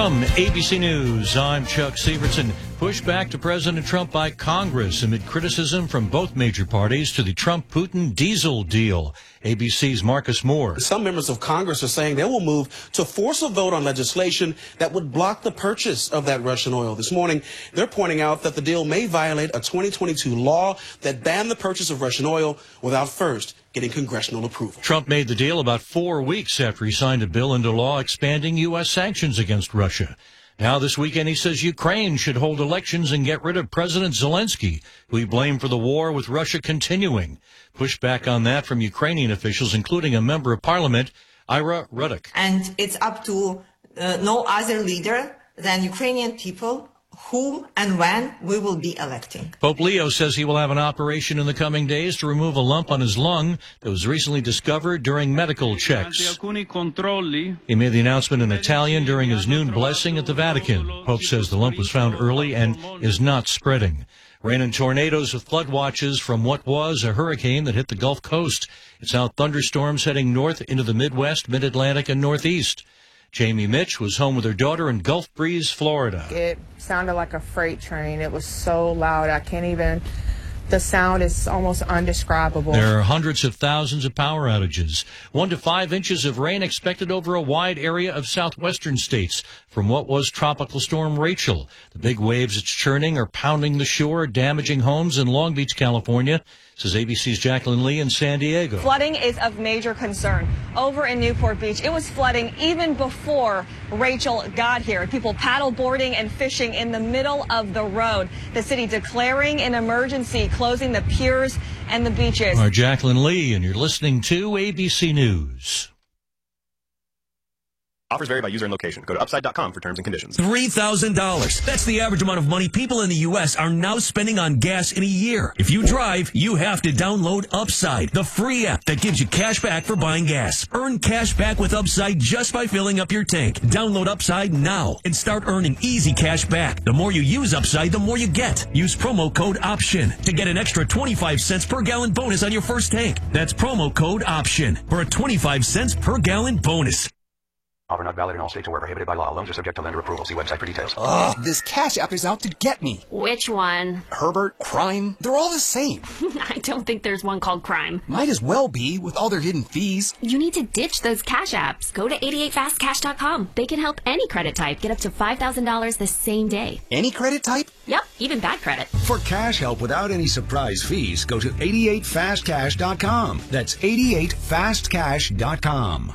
From ABC News, I'm Chuck Sievertson. Pushback to President Trump by Congress amid criticism from both major parties to the Trump-Putin diesel deal. ABC's Marcus Moore. Some members of Congress are saying they will move to force a vote on legislation that would block the purchase of that Russian oil. This morning, they're pointing out that the deal may violate a 2022 law that banned the purchase of Russian oil without first getting congressional approval. Trump made the deal about 4 weeks after he signed a bill into law expanding U.S. sanctions against Russia. Now this weekend he says Ukraine should hold elections and get rid of President Zelensky, who he blamed for the war with Russia continuing. Pushback on that from Ukrainian officials, including a member of parliament, Ira Ruddock. And it's up to no other leader than Ukrainian people whom and when we will be electing. Pope Leo says he will have an operation in the coming days to remove a lump on his lung that was recently discovered during medical checks. He made the announcement in Italian during his noon blessing at the Vatican. Pope says the lump was found early and is not spreading. Rain and tornadoes with flood watches from what was a hurricane that hit the Gulf Coast. It's now thunderstorms heading north into the Midwest, Mid-Atlantic, and Northeast. Jamie Mitch was home with her daughter in Gulf Breeze, Florida. It sounded like a freight train. It was so loud. I can't even, the sound is almost undescribable. There are hundreds of thousands of power outages. 1 to 5 inches of rain expected over a wide area of southwestern states from what was Tropical Storm Rachel. The big waves it's churning are pounding the shore, damaging homes in Long Beach, California. Says ABC's Jacqueline Lee in San Diego. Flooding is of major concern. Over in Newport Beach, it was flooding even before Rachel got here. People paddle boarding and fishing in the middle of the road. The city declaring an emergency, closing the piers and the beaches. Our Jacqueline Lee, and you're listening to ABC News. Offers vary by user and location. Go to upside.com for terms and conditions. $3,000. That's the average amount of money people in the U.S. are now spending on gas in a year. If you drive, you have to download Upside, the free app that gives you cash back for buying gas. Earn cash back with Upside just by filling up your tank. Download Upside now and start earning easy cash back. The more you use Upside, the more you get. Use promo code OPTION to get an extra 25 cents per gallon bonus on your first tank. That's promo code OPTION for a 25 cents per gallon bonus. Offer not valid in all states or where prohibited by law. Loans are subject to lender approval. See website for details. Ugh, this Cash App is out to get me. Which one? Herbert, Crime, they're all the same. I don't think there's one called Crime. Might as well be, with all their hidden fees. You need to ditch those Cash Apps. Go to 88fastcash.com. They can help any credit type get up to $5,000 the same day. Any credit type? Yep, even bad credit. For cash help without any surprise fees, go to 88fastcash.com. That's 88fastcash.com.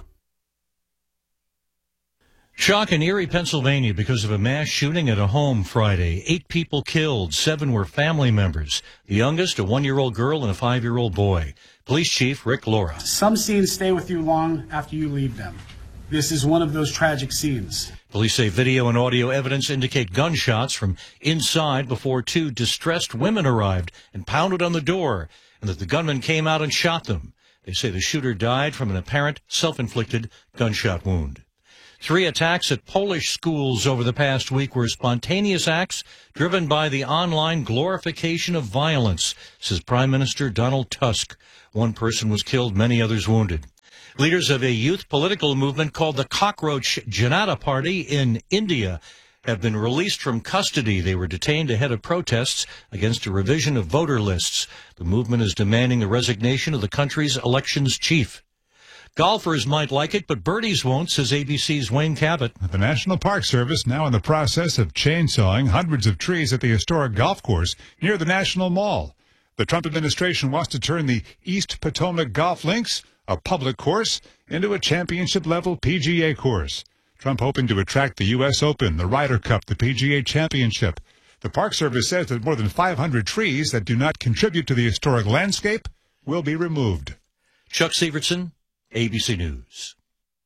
Shock in Erie, Pennsylvania because of a mass shooting at a home Friday. 8 people killed. 7 were family members. The youngest, a 1-year-old girl and a 5-year-old boy. Police Chief Rick Laura. Some scenes stay with you long after you leave them. This is one of those tragic scenes. Police say video and audio evidence indicate gunshots from inside before 2 distressed women arrived and pounded on the door, and that the gunman came out and shot them. They say the shooter died from an apparent self-inflicted gunshot wound. 3 attacks at Polish schools over the past week were spontaneous acts driven by the online glorification of violence, says Prime Minister Donald Tusk. 1 person was killed, many others wounded. Leaders of a youth political movement called the Cockroach Janata Party in India have been released from custody. They were detained ahead of protests against a revision of voter lists. The movement is demanding the resignation of the country's elections chief. Golfers might like it, but birdies won't, says ABC's Wayne Cabot. The National Park Service now in the process of chainsawing hundreds of trees at the historic golf course near the National Mall. The Trump administration wants to turn the East Potomac Golf Links, a public course, into a championship-level PGA course. Trump hoping to attract the U.S. Open, the Ryder Cup, the PGA Championship. The Park Service says that more than 500 trees that do not contribute to the historic landscape will be removed. Chuck Sievertson, ABC News.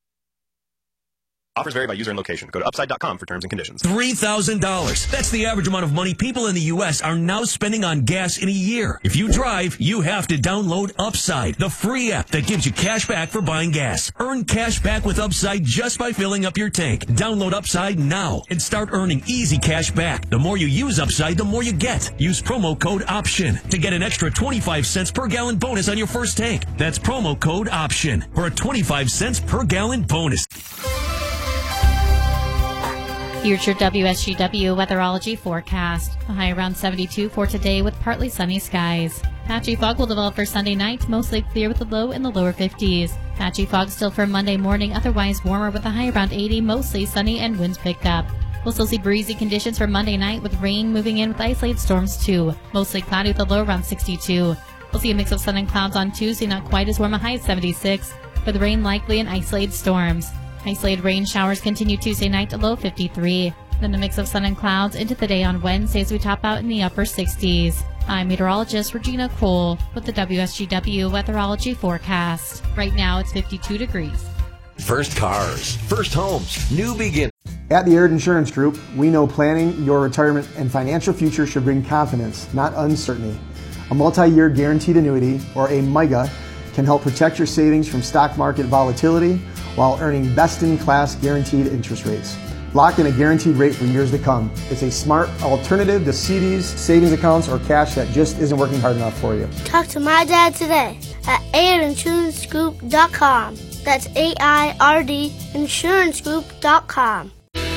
Offers vary by user and location. Go to upside.com for terms and conditions. $3,000. That's the average amount of money people in the U.S. are now spending on gas in a year. If you drive, you have to download Upside, the free app that gives you cash back for buying gas. Earn cash back with Upside just by filling up your tank. Download Upside now and start earning easy cash back. The more you use Upside, the more you get. Use promo code OPTION to get an extra 25 cents per gallon bonus on your first tank. That's promo code OPTION for a 25 cents per gallon bonus. Here's your WSGW weatherology forecast. A high around 72 for today with partly sunny skies. Patchy fog will develop for Sunday night, mostly clear with a low in the lower 50s. Patchy fog still for Monday morning, otherwise warmer with a high around 80, mostly sunny and winds picked up. We'll still see breezy conditions for Monday night with rain moving in with isolated storms too. Mostly cloudy with a low around 62. We'll see a mix of sun and clouds on Tuesday, not quite as warm, a high at 76, with rain likely and isolated storms. Isolated rain showers continue Tuesday night, a low 53. Then a mix of sun and clouds into the day on Wednesday as we top out in the upper 60s. I'm meteorologist Regina Cole with the WSGW weatherology forecast. Right now it's 52 degrees. First cars, first homes, new begin. At the Aird Insurance Group, we know planning your retirement and financial future should bring confidence, not uncertainty. A multi-year guaranteed annuity, or a MIGA, can help protect your savings from stock market volatility while earning best-in-class guaranteed interest rates. Lock in a guaranteed rate for years to come. It's a smart alternative to CDs, savings accounts, or cash that just isn't working hard enough for you. Talk to my dad today at AirdInsuranceGroup.com. That's AIRD InsuranceGroup.com.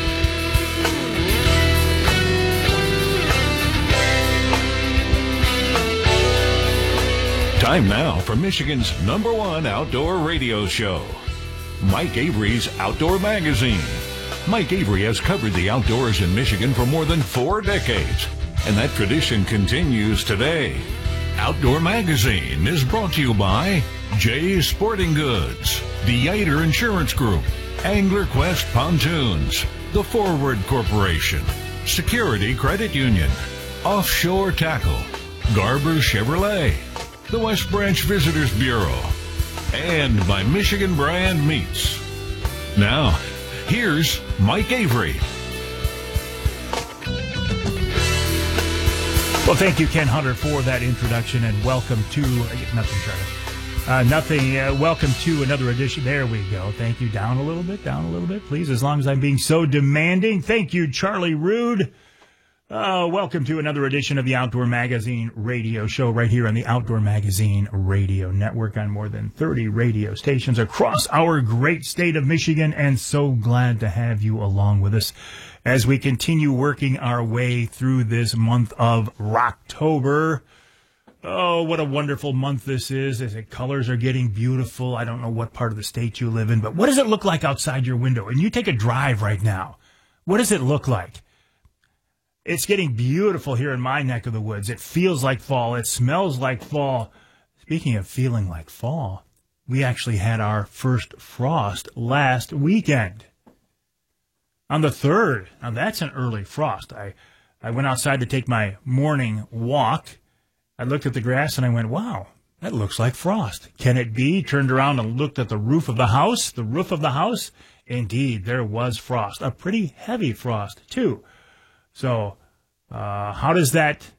Time now for Michigan's #1 outdoor radio show, Mike Avery's Outdoor Magazine. Mike Avery has covered the outdoors in Michigan for more than 4 decades, and that tradition continues today. Outdoor Magazine is brought to you by Jay's Sporting Goods, the Yater Insurance Group, Angler Quest Pontoons, the Forward Corporation, Security Credit Union, Offshore Tackle, Garber Chevrolet, the West Branch Visitors Bureau, and by Michigan Brand Meats. Now, here's Mike Avery. Well, thank you, Ken Hunter, for that introduction, and welcome to welcome to another edition. There we go. Thank you. Down a little bit, please, as long as I'm being so demanding. Thank you, Charlie Rude. Welcome to another edition of the Outdoor Magazine radio show right here on the Outdoor Magazine Radio Network on more than 30 radio stations across our great state of Michigan, and so glad to have you along with us as we continue working our way through this month of Rocktober. Oh, what a wonderful month this is. The colors are getting beautiful. I don't know what part of the state you live in, but what does it look like outside your window? And you take a drive right now. What does it look like? It's getting beautiful here in my neck of the woods. It feels like fall. It smells like fall. Speaking of feeling like fall, we actually had our first frost last weekend. On the 3rd. Now, that's an early frost. I went outside to take my morning walk. I looked at the grass and I went, wow, that looks like frost. Can it be? Turned around and looked at the roof of the house. Indeed, there was frost. A pretty heavy frost, too. So, how does that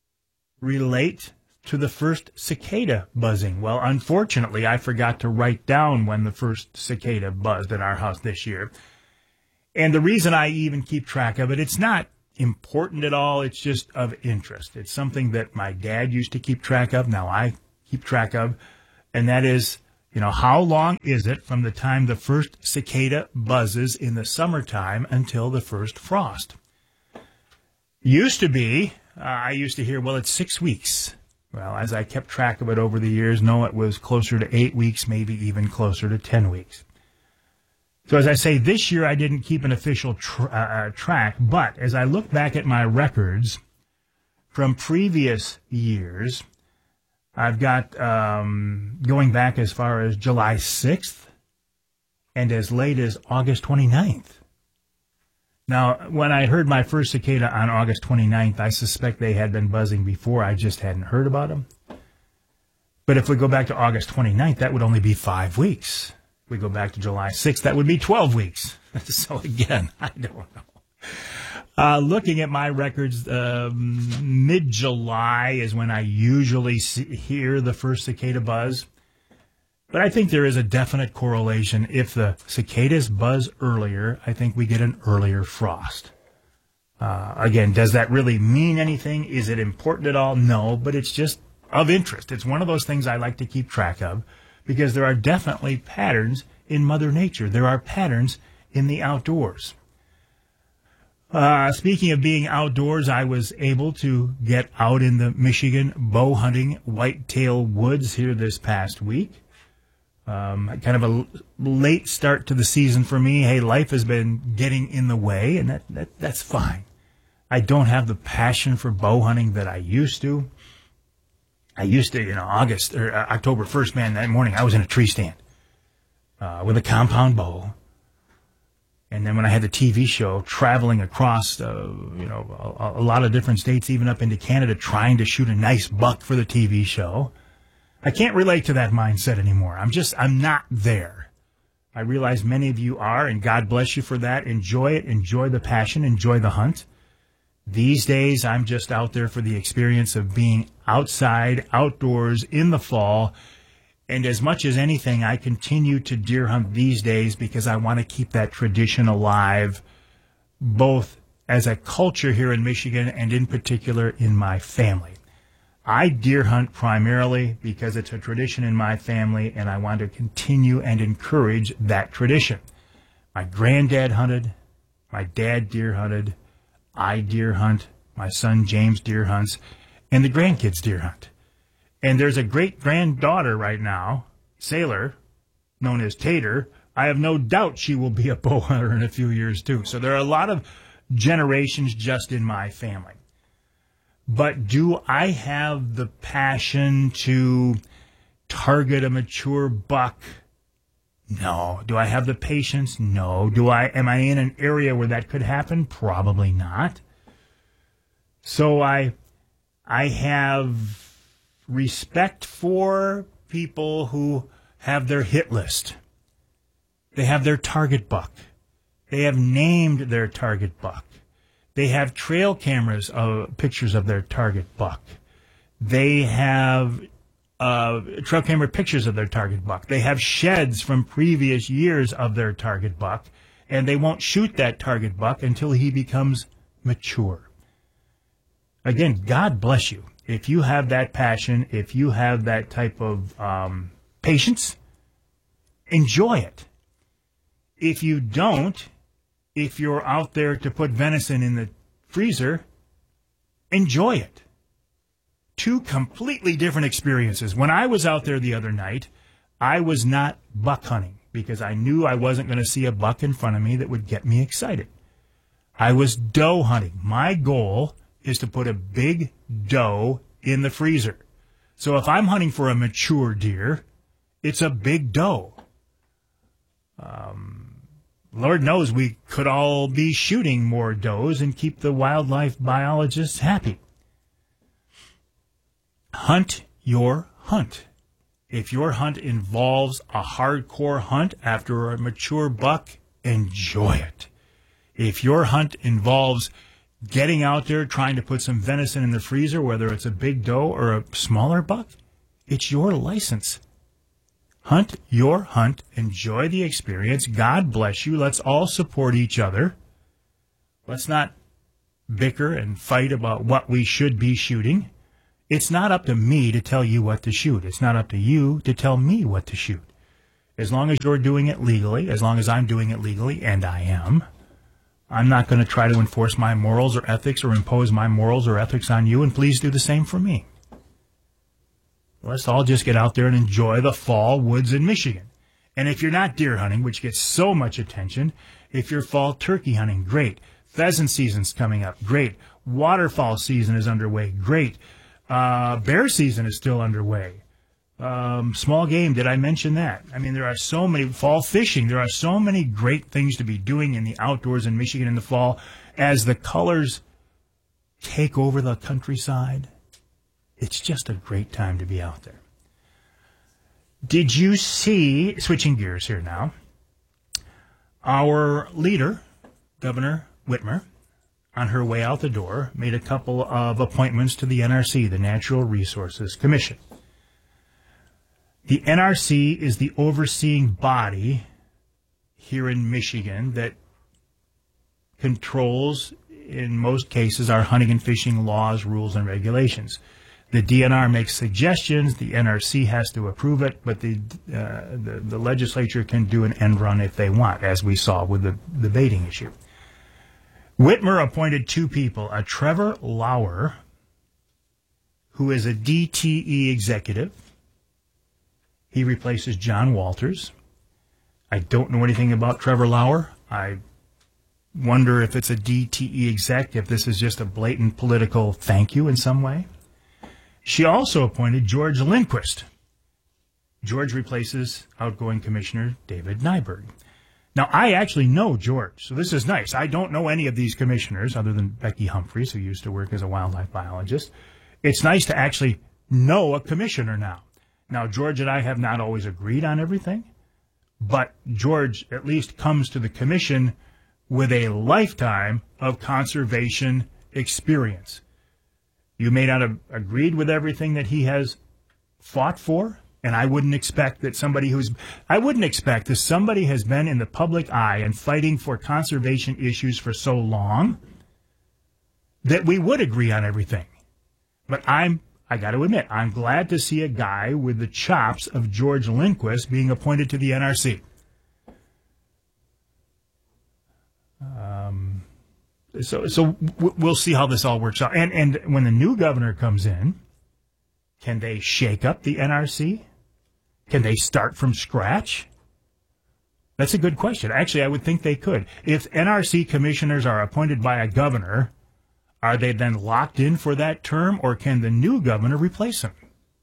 relate to the first cicada buzzing? Well, unfortunately, I forgot to write down when the first cicada buzzed in our house this year. And the reason I even keep track of it, it's not important at all. It's just of interest. It's something that my dad used to keep track of. Now I keep track of. And that is, how long is it from the time the first cicada buzzes in the summertime until the first frost? Used to be, I used to hear, well, it's 6 weeks. Well, as I kept track of it over the years, no, it was closer to 8 weeks, maybe even closer to 10 weeks. So as I say, this year I didn't keep an official track, but as I look back at my records from previous years, I've got going back as far as July 6th and as late as August 29th. Now, when I heard my first cicada on August 29th, I suspect they had been buzzing before. I just hadn't heard about them. But if we go back to August 29th, that would only be 5 weeks. If we go back to July 6th, that would be 12 weeks. So again, I don't know. Looking at my records, mid-July is when I usually hear the first cicada buzz. But I think there is a definite correlation. If the cicadas buzz earlier, I think we get an earlier frost. Again, does that really mean anything? Is it important at all? No, but it's just of interest. It's one of those things I like to keep track of because there are definitely patterns in Mother Nature. There are patterns in the outdoors. Speaking of being outdoors, I was able to get out in the Michigan bow hunting whitetail woods here this past week. Kind of a late start to the season for me. Hey, life has been getting in the way, and that's fine. I don't have the passion for bow hunting that I used to. I used to, August or October 1st, man, that morning I was in a tree stand with a compound bow. And then when I had the TV show, traveling across, a lot of different states, even up into Canada, trying to shoot a nice buck for the TV show, I can't relate to that mindset anymore. I'm not there. I realize many of you are, and God bless you for that. Enjoy it. Enjoy the passion. Enjoy the hunt. These days, I'm just out there for the experience of being outside, outdoors, in the fall. And as much as anything, I continue to deer hunt these days because I want to keep that tradition alive, both as a culture here in Michigan and in particular in my family. I deer hunt primarily because it's a tradition in my family, and I want to continue and encourage that tradition. My granddad hunted, my dad deer hunted, I deer hunt, my son James deer hunts, and the grandkids deer hunt. And there's a great-granddaughter right now, Sailor, known as Tater. I have no doubt she will be a bow hunter in a few years, too. So there are a lot of generations just in my family. But do I have the passion to target a mature buck? No. Do I have the patience? No. Am I in an area where that could happen? Probably not. So I have respect for people who have their hit list. They have their target buck. They have named their target buck. They have trail cameras of pictures of their target buck. They have trail camera pictures of their target buck. They have sheds from previous years of their target buck, and they won't shoot that target buck until he becomes mature. Again, God bless you. If you have that passion, if you have that type of patience, enjoy it. If you don't, if you're out there to put venison in the freezer, enjoy it. Two completely different experiences. When I was out there the other night, I was not buck hunting because I knew I wasn't going to see a buck in front of me that would get me excited. I was doe hunting. My goal is to put a big doe in the freezer. So if I'm hunting for a mature deer, it's a big doe. Lord knows we could all be shooting more does and keep the wildlife biologists happy. Hunt your hunt. If your hunt involves a hardcore hunt after a mature buck, enjoy it. If your hunt involves getting out there trying to put some venison in the freezer, whether it's a big doe or a smaller buck, it's your license. Hunt your hunt. Enjoy the experience. God bless you. Let's all support each other. Let's not bicker and fight about what we should be shooting. It's not up to me to tell you what to shoot. It's not up to you to tell me what to shoot. As long as you're doing it legally, as long as I'm doing it legally, and I am, I'm not going to try to enforce my morals or ethics or impose my morals or ethics on you, and please do the same for me. Let's all just get out there and enjoy the fall woods in Michigan. And if you're not deer hunting, which gets so much attention, if you're fall turkey hunting, great. Pheasant season's coming up, great. Waterfowl season is underway, great. Bear season is still underway. Small game, did I mention that? I mean, there are so many, fall fishing, there are so many great things to be doing in the outdoors in Michigan in the fall as the colors take over the countryside. It's just a great time to be out there. Did you see, switching gears here now, our leader, Governor Whitmer, on her way out the door, made a couple of appointments to the NRC, the Natural Resources Commission. The NRC is the overseeing body here in Michigan that controls, in most cases, our hunting and fishing laws, rules, and regulations. The DNR makes suggestions. The NRC has to approve it, but the legislature can do an end run if they want, as we saw with the baiting issue. Whitmer appointed 2 people, a Trevor Lauer, who is a DTE executive. He replaces John Walters. I don't know anything about Trevor Lauer. I wonder if it's a DTE exec, if this is just a blatant political thank you in some way. She also appointed George Lindquist. George replaces outgoing Commissioner David Nyberg. Now, I actually know George, so this is nice. I don't know any of these commissioners other than Becky Humphreys, who used to work as a wildlife biologist. It's nice to actually know a commissioner now. Now, George and I have not always agreed on everything, but George at least comes to the commission with a lifetime of conservation experience. You may not have agreed with everything that he has fought for, and I wouldn't expect that somebody has been in the public eye and fighting for conservation issues for so long that we would agree on everything. But I got to admit, I'm glad to see a guy with the chops of George Lindquist being appointed to the NRC. So we'll see how this all works out. And when the new governor comes in, can they shake up the NRC? Can they start from scratch? That's a good question. Actually, I would think they could. If NRC commissioners are appointed by a governor, are they then locked in for that term, or can the new governor replace them?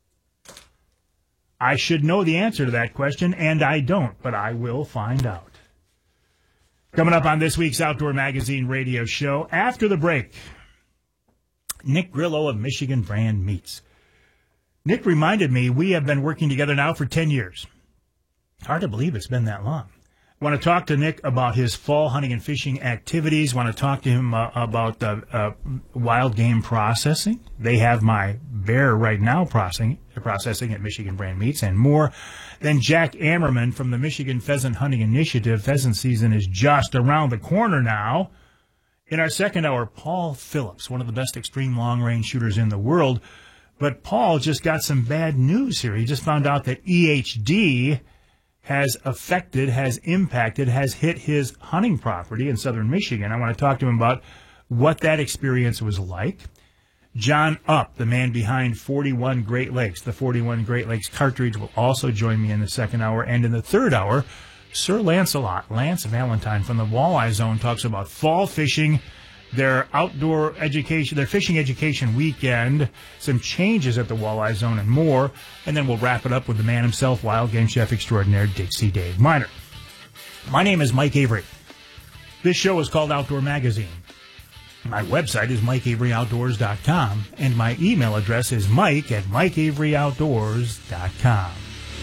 I should know the answer to that question, and I don't, but I will find out. Coming up on this week's Outdoor Magazine radio show, after the break, Nick Grillo of Michigan Brand Meats. Nick reminded me we have been working together now for 10 years. Hard to believe it's been that long. I want to talk to Nick about his fall hunting and fishing activities. I want to talk to him about wild game processing. They have my bear right now processing at Michigan Brand Meats and more. Then Jack Ammerman from the Michigan Pheasant Hunting Initiative. Pheasant season is just around the corner now. In our second hour, Paul Phillips, one of the best extreme long-range shooters in the world. But Paul just got some bad news here. He just found out that EHD has hit his hunting property in southern Michigan. I want to talk to him about what that experience was like. John Upp, the man behind 41 Great Lakes, the 41 Great Lakes cartridge, will also join me in the second hour. And in the third hour, Sir Lance Valentine from the Walleye Zone talks about fall fishing, their outdoor education, their fishing education weekend, some changes at the Walleye Zone, and more. And then we'll wrap it up with the man himself, wild game chef extraordinaire Dixie Dave Miner. My name is Mike Avery. This show is called Outdoor Magazine. My website is MikeAveryOutdoors.com, and my email address is Mike@MikeAveryOutdoors.com.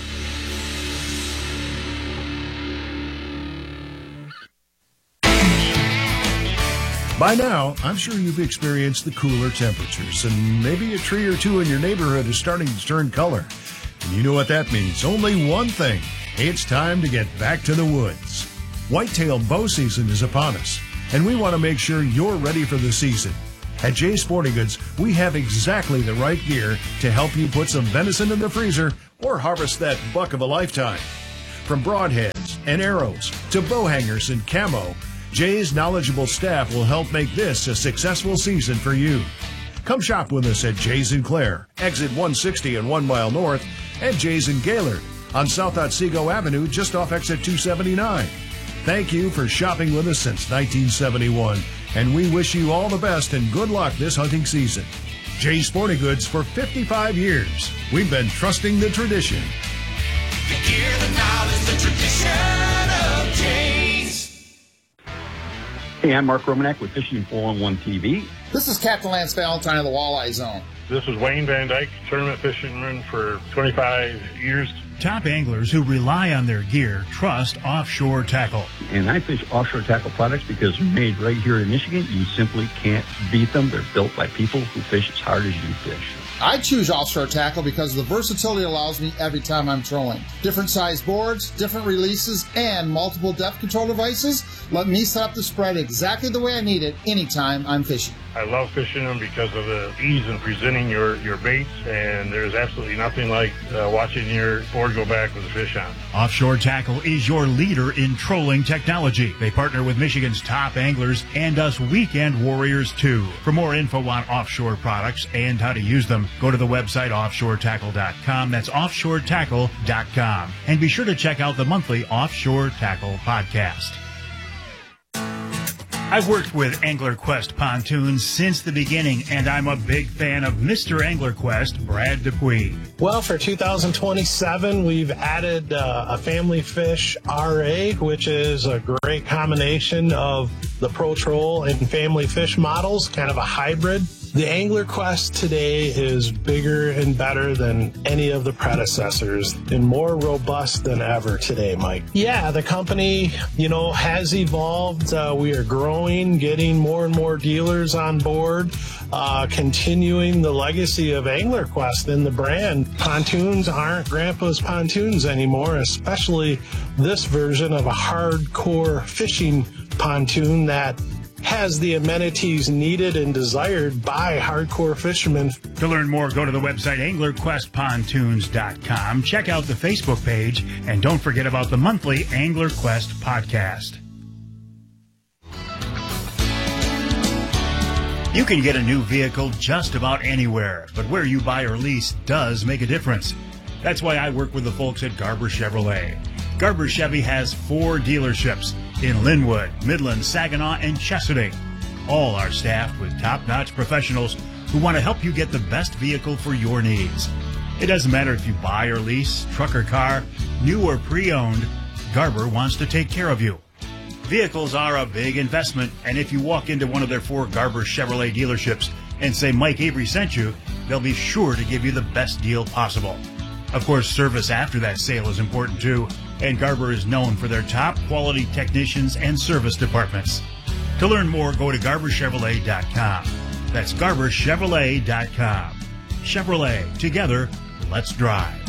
By now, I'm sure you've experienced the cooler temperatures, and maybe a tree or two in your neighborhood is starting to turn color. And you know what that means. Only one thing. It's time to get back to the woods. Whitetail bow season is upon us, and we want to make sure you're ready for the season. At Jay's Sporting Goods, we have exactly the right gear to help you put some venison in the freezer or harvest that buck of a lifetime. From broadheads and arrows to bow hangers and camo, Jay's knowledgeable staff will help make this a successful season for you. Come shop with us at Jay's in Clare, exit 160 and 1 mile north, and Jay's in Gaylord on South Otsego Avenue just off exit 279. Thank you for shopping with us since 1971, and we wish you all the best and good luck this hunting season. Jay's Sporting Goods for 55 years. We've been trusting the tradition. The gear, the knowledge, the tradition of Jay's. Hey, I'm Mark Romanek with Fishing 411 TV. This is Captain Lance Valentine of the Walleye Zone. This is Wayne Van Dyke, tournament fisherman for 25 years. Top anglers who rely on their gear trust Offshore Tackle. And I fish Offshore Tackle products because they're made right here in Michigan. You simply can't beat them. They're built by people who fish as hard as you fish. I choose Offshore Tackle because the versatility allows me every time I'm trolling. Different size boards, different releases, and multiple depth control devices let me set up the spread exactly the way I need it anytime I'm fishing. I love fishing them because of the ease in presenting your baits, and there's absolutely nothing like watching your board go back with a fish on. Offshore Tackle is your leader in trolling technology. They partner with Michigan's top anglers and us weekend warriors too. For more info on offshore products and how to use them, go to the website offshoretackle.com. That's offshoretackle.com. And be sure to check out the monthly Offshore Tackle podcast. I've worked with Angler Quest pontoons since the beginning, and I'm a big fan of Mr. Angler Quest, Brad Dupuis. Well, for 2027, we've added a Family Fish RA, which is a great combination of the Pro Troll and Family Fish models, kind of a hybrid. The Angler Quest today is bigger and better than any of the predecessors and more robust than ever today, Mike. Yeah, the company, has evolved. We are growing, getting more and more dealers on board, continuing the legacy of Angler Quest in the brand. Pontoons aren't Grandpa's pontoons anymore, especially this version of a hardcore fishing pontoon that has the amenities needed and desired by hardcore fishermen. To learn more, go to the website anglerquestpontoons.com. Check out the Facebook page, and don't forget about the monthly Angler Quest podcast. You can get a new vehicle just about anywhere, but where you buy or lease does make a difference. That's why I work with the folks at Garber Chevrolet. Garber Chevy has 4 dealerships in Linwood, Midland, Saginaw, and Chesaning. All are staffed with top-notch professionals who want to help you get the best vehicle for your needs. It doesn't matter if you buy or lease, truck or car, new or pre-owned, Garber wants to take care of you. Vehicles are a big investment, and if you walk into one of their 4 Garber Chevrolet dealerships and say Mike Avery sent you, they'll be sure to give you the best deal possible. Of course, service after that sale is important too, and Garber is known for their top quality technicians and service departments. To learn more, go to GarberChevrolet.com. That's GarberChevrolet.com. Chevrolet, together, let's drive.